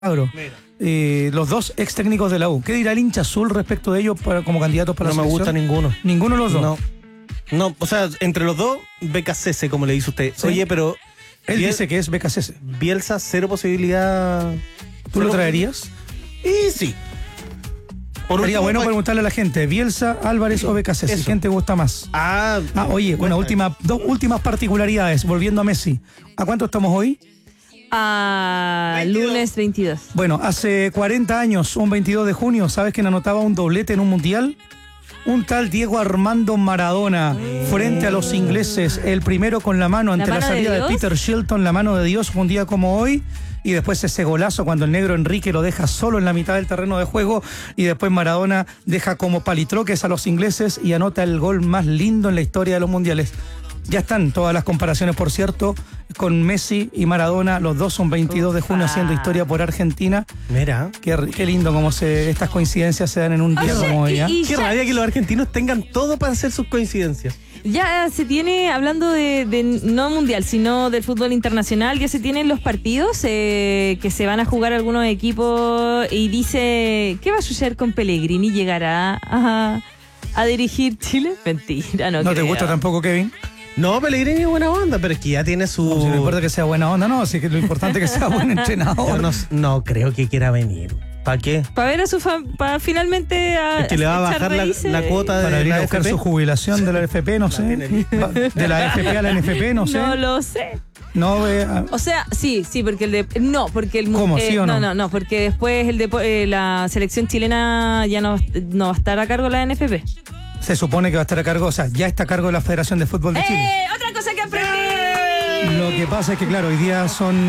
Los dos ex técnicos de la U. ¿Qué dirá el hincha azul respecto de ellos como candidatos para la selección? No me gusta ninguno. ¿Ninguno de los dos? No, o sea, entre los dos, BKCS, como le dice usted. ¿Sí? Oye, pero... Él dice que es BKCS. Bielsa, cero posibilidad. ¿Tú lo traerías? Y sí. Sería bueno preguntarle a la gente, Bielsa, Álvarez o BKCS. ¿Quién te gusta más? Oye, dos últimas particularidades, volviendo a Messi. ¿A cuánto estamos hoy? Lunes 22. Bueno, hace 40 años, un 22 de junio, ¿sabes quién anotaba un doblete en un mundial? Un tal Diego Armando Maradona, frente a los ingleses, el primero con la mano ante la salida de Peter Shilton, la mano de Dios, un día como hoy. Y después ese golazo cuando el negro Enrique lo deja solo en la mitad del terreno de juego, y después Maradona deja como palitroques a los ingleses y anota el gol más lindo en la historia de los mundiales. Ya están todas las comparaciones, por cierto, con Messi y Maradona. Los dos son 22 de junio haciendo historia por Argentina. Mira. Qué lindo como estas coincidencias se dan en un día como hoy. Qué rabia que los argentinos tengan todo para hacer sus coincidencias. Ya se tiene, hablando de no mundial, sino del fútbol internacional, ya se tienen los partidos que se van a jugar algunos equipos, y dice, ¿qué va a suceder con Pellegrini? ¿Llegará a dirigir Chile? Mentira, no ¿No te gusta tampoco, Kevin? No, Pellegrini es buena onda, pero es que ya tiene su... No, si no importa que sea buena onda, no, así que lo importante es que sea buen entrenador. No creo que quiera venir. ¿Para qué? Para ver a su para finalmente es que le va a bajar la cuota de para ir la a buscar AFP. Su jubilación de la AFP, no sé. De la AFP a la NFP, no sé. No lo sé. No, o sea, sí, porque el de... No, porque el... ¿Cómo? ¿Sí o no? No, porque después la selección chilena ya no va a estar a cargo de la NFP. Se supone que va a estar a cargo, o sea, ya está a cargo de la Federación de Fútbol de Chile. ¡Otra cosa que aprendí! Lo que pasa es que, claro, hoy día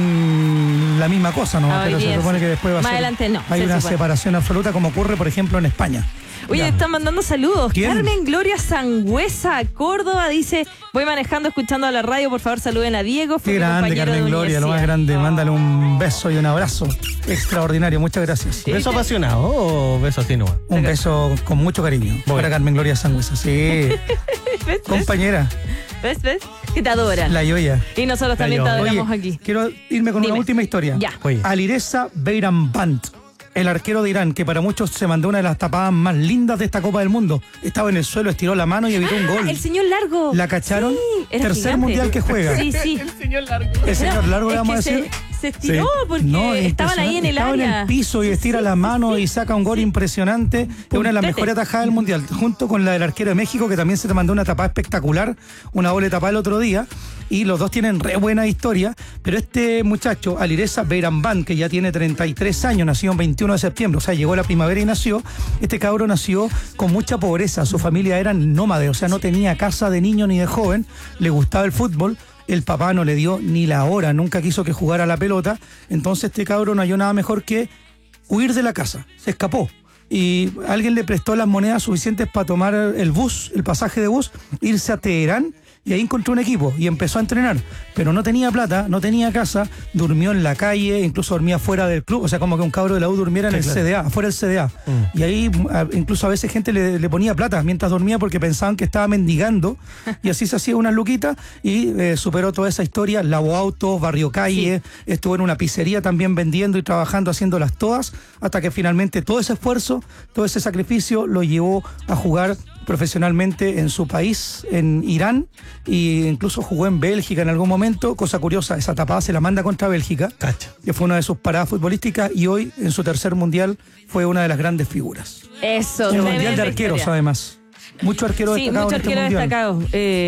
son la misma cosa, ¿no? Pero se supone que después va a ser... Más adelante no. Hay una separación absoluta, como ocurre, por ejemplo, en España. Oye, están mandando saludos. ¿Quién? Carmen Gloria Sangüesa, Córdoba, dice: voy manejando, escuchando a la radio, por favor saluden a Diego. Qué grande, Carmen Gloria, lo más grande. Mándale un beso y un abrazo extraordinario, muchas gracias. ¿Beso apasionado o beso así nomás? Un beso con mucho cariño para Carmen Gloria Sangüesa, sí. ¿Ves? Compañera. ¿Ves? Que te adoran. La Yoya. Y nosotros también te adoramos aquí. Quiero irme con una última historia. Ya. Alireza Beiranband, el arquero de Irán, que para muchos se mandó una de las tapadas más lindas de esta Copa del Mundo. Estaba en el suelo, estiró la mano y evitó un gol. El señor Largo. ¿La cacharon? Sí, tercer gigante. mundial que juega. Sí. El señor Largo. El señor Largo, le vamos a decir. Se estiró porque estaban ahí en el área. Estaba en el piso y estira la mano y saca un gol impresionante. Es una de las mejores atajadas del mundial, junto con la del arquero de México, que también se te mandó una tapada espectacular, una doble tapada el otro día. Y los dos tienen re buena historia, pero este muchacho, Alireza Beiranband, que ya tiene 33 años, nació el 21 de septiembre, o sea, llegó la primavera y nació. Este cabro nació con mucha pobreza, su familia era nómade, o sea, no tenía casa de niño ni de joven, le gustaba el fútbol. El papá no le dio ni la hora, nunca quiso que jugara a la pelota. Entonces este cabro no halló nada mejor que huir de la casa, se escapó. Y alguien le prestó las monedas suficientes para tomar el pasaje de bus, irse a Teherán, y ahí encontró un equipo y empezó a entrenar. Pero no tenía plata, no tenía casa, durmió en la calle, incluso dormía fuera del club, o sea, como que un cabro de la U durmiera en el CDA, afuera del CDA. Y ahí incluso a veces gente le ponía plata mientras dormía porque pensaban que estaba mendigando, y así se hacía unas luquitas y superó toda esa historia, lavó autos, barrió calle, estuvo en una pizzería también vendiendo y trabajando, haciéndolas todas, hasta que finalmente todo ese esfuerzo, todo ese sacrificio lo llevó a jugar profesionalmente en su país, en Irán, e incluso jugó en Bélgica en algún momento. Cosa curiosa, esa tapada se la manda contra Bélgica, que fue una de sus paradas futbolísticas, y hoy en su tercer mundial fue una de las grandes figuras. Eso, el mundial de arqueros historia. Además, muchos arqueros destacados. Sí, muchos arqueros destacados.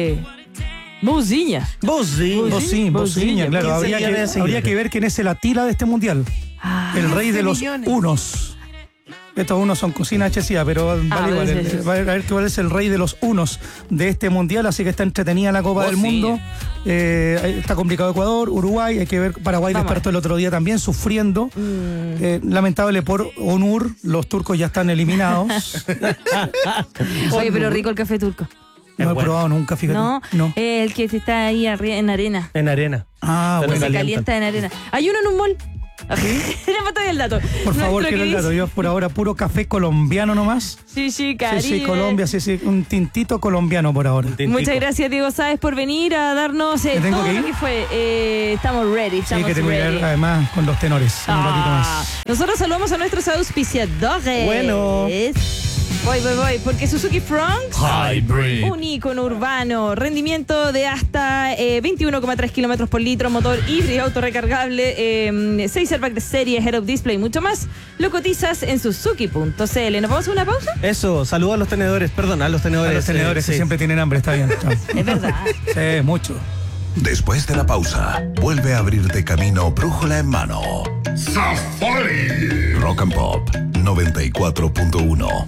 Bouzinha, claro, habría que ver quién es el Atila de este mundial. El rey de los unos. Estos unos son cocina HCA, pero vale igual. Va a ver cuál es el rey de los unos de este mundial, así que está entretenida la Copa del Mundo. Está complicado Ecuador, Uruguay, hay que ver. Paraguay despertó el otro día también, sufriendo. Lamentable por Onur, los turcos ya están eliminados. Oye, pero rico el café turco. No he probado nunca, fíjate. No. El que está ahí en arena. En arena. Bueno. Se calienta en arena. Hay uno en un mall. Tenemos todavía el dato. Por favor, quiero el dato. Yo por ahora puro café colombiano nomás. Sí, Caribe. Sí, Colombia, sí, un tintito colombiano por ahora. Muchas gracias, Diego Sáez, por venir a darnos todo lo que fue. Estamos ready, Sí, que tengo que ir además con los tenores. Un ratito más. Nosotros saludamos a nuestros auspiciadores. Bueno. Voy, porque Suzuki Fronx, Hybrid, un ícono urbano, rendimiento de hasta 21,3 kilómetros por litro, motor híbrido autorrecargable, 6 airbags de serie, head-up display y mucho más. Lo cotizas en suzuki.cl. ¿Nos vamos a una pausa? Eso, saludos a los tenedores, perdón, a los tenedores. A los tenedores que siempre tienen hambre, está bien. Es verdad. Sí, mucho. Después de la pausa, vuelve a abrirte camino brújula en mano. ¡Safari! Rock and Pop 94.1.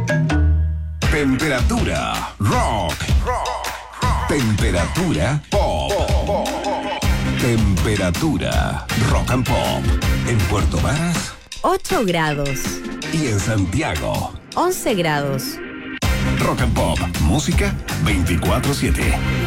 Temperatura rock. Temperatura pop. Temperatura rock and pop. En Puerto Varas, 8 grados. y en Santiago, 11 grados. Rock and Pop, música 24/7.